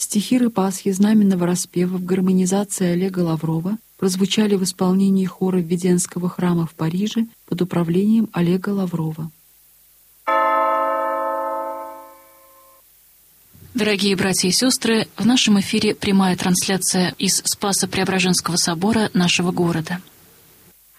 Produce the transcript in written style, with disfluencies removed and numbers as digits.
Стихиры Пасхи знаменного распева в гармонизации Олега Лаврова прозвучали в исполнении хора Введенского храма в Париже под управлением Олега Лаврова. Дорогие братья и сестры, в нашем эфире прямая трансляция из Спасо-Преображенского собора нашего города.